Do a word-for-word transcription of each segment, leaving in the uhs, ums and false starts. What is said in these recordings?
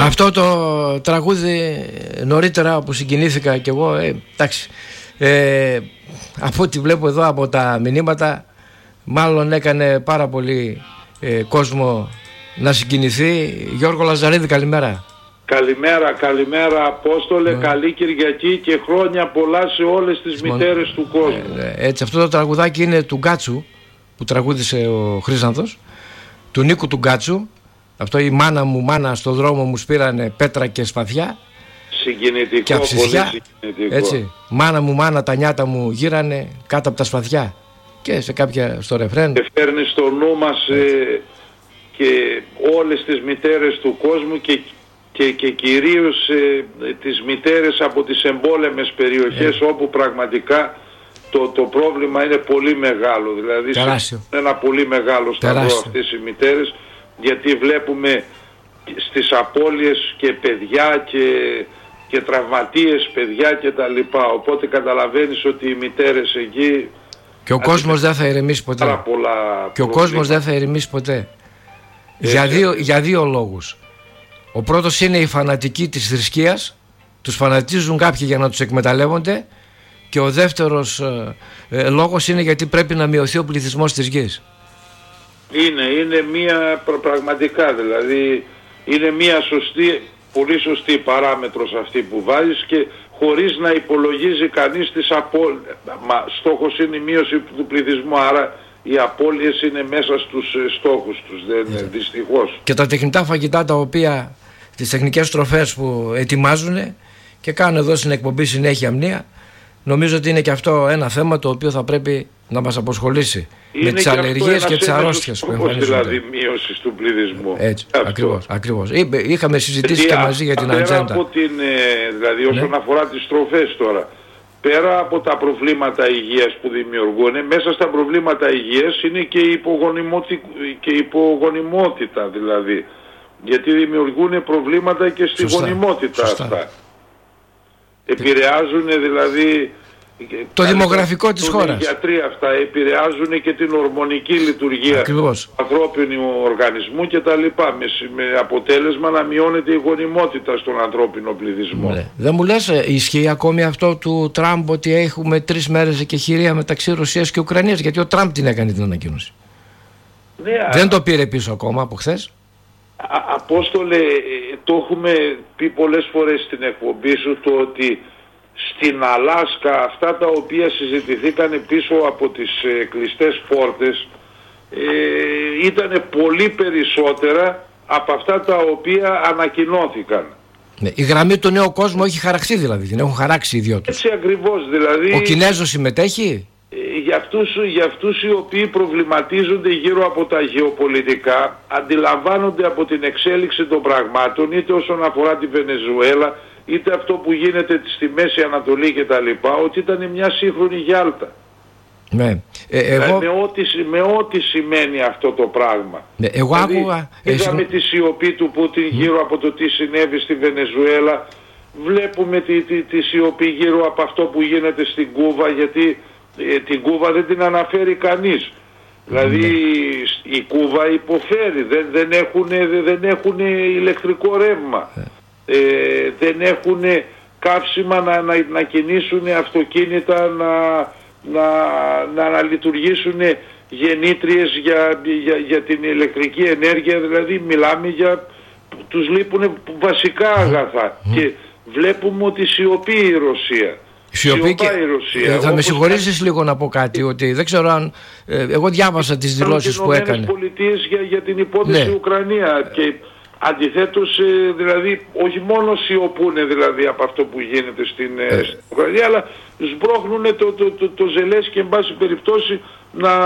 Αυτό το τραγούδι νωρίτερα που συγκινήθηκα κι εγώ, ε, εντάξει, ε, από ό,τι βλέπω εδώ από τα μηνύματα, μάλλον έκανε πάρα πολύ ε, κόσμο να συγκινηθεί. Γιώργο Λαζαρίδη, καλημέρα. Καλημέρα, καλημέρα Απόστολε, ναι. Καλή Κυριακή και χρόνια πολλά σε όλες τις Συμμον... μητέρες του κόσμου. Ε, έτσι, αυτό το τραγουδάκι είναι του Γκάτσου που τραγούδισε ο Χρύσανθος, του Νίκου του Γκάτσου. Αυτό η μάνα μου, μάνα στο δρόμο μου σπήρανε πέτρα και σπαθιά. Συγκινητικό, και πολύ συγκινητικό. Έτσι, μάνα μου, μάνα τα νιάτα μου γύρανε κάτω από τα σπαθιά. Και σε κάποια στο ρεφρέν. Και φέρνει στο νου μας ε, και όλες τις μητέρες του κόσμου και, και, και κυρίως ε, τις μητέρες από τις εμπόλεμες περιοχές, yeah. όπου πραγματικά το, το πρόβλημα είναι πολύ μεγάλο. Δηλαδή τεράστιο. Είναι ένα πολύ μεγάλο σταυρό αυτές οι μητέρες, γιατί βλέπουμε στις απώλειες και παιδιά και, και τραυματίες παιδιά και τα λοιπά. Οπότε καταλαβαίνεις ότι οι μητέρες εκεί... Και ο κόσμος δεν θα ηρεμήσει ποτέ. Πολλά και ο κόσμος δεν θα ηρεμήσει ποτέ. Για δύο, για δύο λόγους. Ο πρώτος είναι η φανατική της θρησκείας. Τους φανατίζουν κάποιοι για να τους εκμεταλλεύονται. Και ο δεύτερος ε, ε, λόγος είναι γιατί πρέπει να μειωθεί ο πληθυσμός της γης. Είναι, είναι μία πραγματικά, δηλαδή είναι μία σωστή, πολύ σωστή παράμετρος αυτή που βάζεις και χωρίς να υπολογίζει κανείς τις απώλειες. Μα στόχος είναι η μείωση του πληθυσμού, άρα οι απώλειες είναι μέσα στους στόχους τους, δεν είναι, δυστυχώς. Και τα τεχνητά φαγητά τα οποία, τις τεχνικές τροφές που ετοιμάζουν και κάνουν εδώ στην εκπομπή συνέχεια μνήα, νομίζω ότι είναι και αυτό ένα θέμα το οποίο θα πρέπει να μας αποσχολήσει. Είναι με τις αλλεργίες και τις αρρώστιες που εμφανίζονται. Δηλαδή μείωση του πληθυσμού. Έτσι, ακριβώς, ακριβώς. Είχαμε συζητήσει και μαζί για την πέρα ατζέντα. Από την, δηλαδή όσον ναι. αφορά τις τροφές τώρα, πέρα από τα προβλήματα υγείας που δημιουργούν, μέσα στα προβλήματα υγείας είναι και η, και η υπογονιμότητα δηλαδή. Γιατί δημιουργούν προβλήματα και στη Σωστά. γονιμότητα Σωστά. αυτά. Επηρεάζουν δηλαδή... Το δημογραφικό της χώρας. Οι γιατροί αυτά επηρεάζουν και την ορμονική λειτουργία Ακριβώς. του ανθρώπινου οργανισμού και τα λοιπά, με, με αποτέλεσμα να μειώνεται η γονιμότητα στον ανθρώπινο πληθυσμό. Ναι. Δεν μου λες, ισχύει ακόμη αυτό του Τραμπ ότι έχουμε τρεις μέρες εκεχηρία μεταξύ Ρωσίας και Ουκρανίας? Γιατί ο Τραμπ την έκανε την ανακοίνωση. Ναι, δεν α... το πήρε πίσω ακόμα από χθες. Α, Απόστολε, το έχουμε πει πολλές φορές στην εκπομπή σου, το ότι στην Αλάσκα αυτά τα οποία συζητηθήκαν πίσω από τις ε, κλειστές πόρτες ε, ήταν πολύ περισσότερα από αυτά τα οποία ανακοινώθηκαν. Ναι, η γραμμή του νέου κόσμου έχει χαραχθεί, δηλαδή την έχουν χαράξει οι δυο τους. Έτσι ακριβώς, δηλαδή. Ο Κινέζος συμμετέχει. Ε, για, αυτούς, για αυτούς οι οποίοι προβληματίζονται γύρω από τα γεωπολιτικά, αντιλαμβάνονται από την εξέλιξη των πραγμάτων, είτε όσον αφορά τη Βενεζουέλα, είτε αυτό που γίνεται στη Μέση Ανατολή και τα λοιπά, ότι ήταν μια σύγχρονη Γιάλτα. Ναι. Ε, εγώ... με, ό,τι, με ό,τι σημαίνει αυτό το πράγμα. Ναι, εγώ δηλαδή, άκουγα... Είδαμε ε, τη σιωπή του Πούτιν mm. γύρω από το τι συνέβη στη Βενεζουέλα. Βλέπουμε τη, τη, τη σιωπή γύρω από αυτό που γίνεται στην Κούβα, γιατί ε, την Κούβα δεν την αναφέρει κανείς. Mm. Δηλαδή η Κούβα υποφέρει, δεν, δεν έχουν, δεν έχουν ηλεκτρικό ρεύμα. Mm. Ε, δεν έχουν καύσιμα να, να, να κινήσουν αυτοκίνητα, να, να, να, να λειτουργήσουν γεννήτριες για, για, για την ηλεκτρική ενέργεια. Δηλαδή μιλάμε για, τους λείπουν βασικά αγαθά mm. και βλέπουμε ότι σιωπεί η Ρωσία. Σιωπή και... η Ρωσία. Ε, θα με συγχωρήσεις λίγο να πω κάτι, ότι δεν ξέρω αν ε, εγώ διάβασα τις δηλώσεις που έκανε. Οι Πολιτείες για, για την υπόθεση ναι. Ουκρανία και αντιθέτως, δηλαδή, όχι μόνο σιωπούνε δηλαδή από αυτό που γίνεται στην, ε. στην Ουκρανία, αλλά σμπρώχνουν το, το, το, το ζελές και εν πάση περιπτώσει να,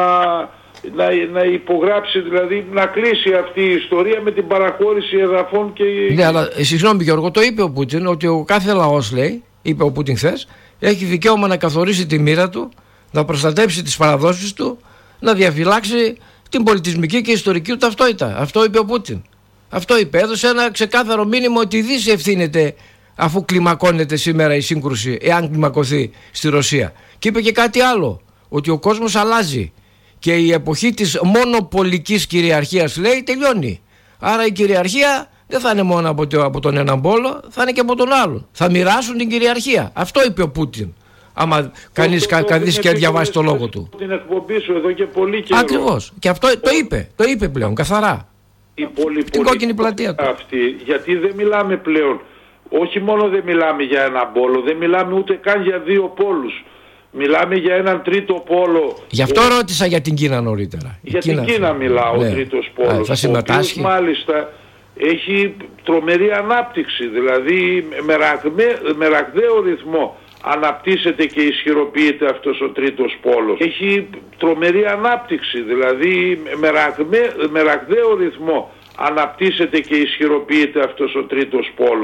να, να υπογράψει, δηλαδή να κλείσει αυτή η ιστορία με την παραχώρηση εδαφών και... Ναι, αλλά συγγνώμη Γιώργο, το είπε ο Πούτιν, ότι ο κάθε λαός, λέει, είπε ο Πούτιν χθες, έχει δικαίωμα να καθορίσει τη μοίρα του, να προστατέψει τις παραδόσεις του, να διαφυλάξει την πολιτισμική και ιστορική του ταυτότητα. Αυτό είπε ο Πούτιν. Αυτό είπε, έδωσε ένα ξεκάθαρο μήνυμα ότι η Δύση ευθύνεται αφού κλιμακώνεται σήμερα η σύγκρουση, εάν κλιμακωθεί στη Ρωσία. Και είπε και κάτι άλλο, ότι ο κόσμος αλλάζει και η εποχή της μονοπολικής κυριαρχίας, λέει, τελειώνει. Άρα η κυριαρχία δεν θα είναι μόνο από, το, από τον έναν πόλο, θα είναι και από τον άλλον. Θα μοιράσουν την κυριαρχία. Αυτό είπε ο Πούτιν. Άμα κανείς κα, καθίσει και διαβάσει το λόγο του. Την εκπομπή σου εδώ και πολύ καιρό. Ακριβώς. Και αυτό το είπε. Το είπε πλέον καθαρά. Η πολύ, την πολύ κόκκινη πλατεία του. Αυτή, γιατί δεν μιλάμε πλέον. Όχι μόνο δεν μιλάμε για έναν πόλο, δεν μιλάμε ούτε καν για δύο πόλους. Μιλάμε για έναν τρίτο πόλο. Γι' αυτό ο... ρώτησα για την Κίνα νωρίτερα. Για Κίνα, την Κίνα μιλάω, ναι. Ο τρίτος πόλος. Α, θα συμμετάσχει. Ο οποίος μάλιστα έχει τρομερή ανάπτυξη. Δηλαδή με, ραγμέ, με ραγδαίο ρυθμό αναπτύσσεται και ισχυροποιείται αυτός ο τρίτος πόλος. Έχει τρομερή ανάπτυξη. Δηλαδή με, ραγμέ, με ραγδαίο ρυθμό αναπτύσσεται και ισχυροποιείται αυτός ο τρίτος πόλος.